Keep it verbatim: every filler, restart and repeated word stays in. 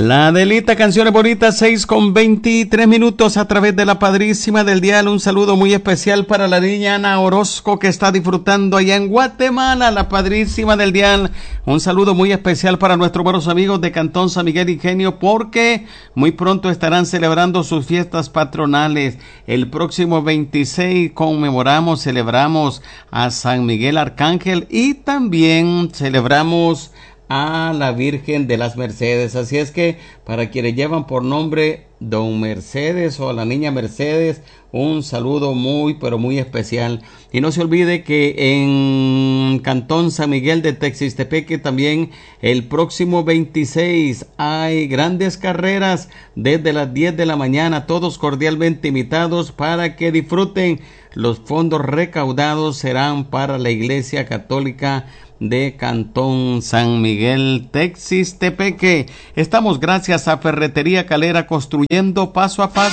La delita Canciones Bonitas, seis con veintitrés minutos a través de la Padrísima del Dial. Un saludo muy especial para la niña Ana Orozco que está disfrutando allá en Guatemala, la Padrísima del Dial. Un saludo muy especial para nuestros buenos amigos de Cantón San Miguel Ingenio, porque muy pronto estarán celebrando sus fiestas patronales. El próximo veintiséis conmemoramos, celebramos a San Miguel Arcángel y también celebramos a la Virgen de las Mercedes. Así es que para quienes llevan por nombre Don Mercedes o la Niña Mercedes, un saludo muy pero muy especial. Y no se olvide que en Cantón San Miguel de Texistepeque también el próximo veintiséis hay grandes carreras desde las diez de la mañana, todos cordialmente invitados para que disfruten. Los fondos recaudados serán para la Iglesia Católica de Cantón San Miguel Texistepeque. Estamos gracias a Ferretería Calera, construyendo paso a paso